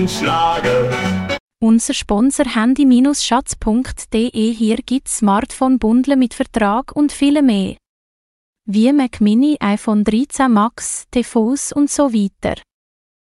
Schlager. Unser Sponsor handy-schatz.de. Hier gibt's Smartphone-Bundle mit Vertrag und viele mehr. Wie Mac Mini, iPhone 13 Max, TVs und so weiter.